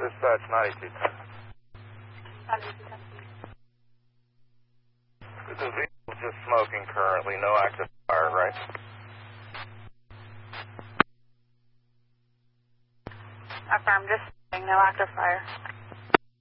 Dispatch 9210. 9210. The vehicle's just smoking currently, no active fire, right? Affirm, just no active fire.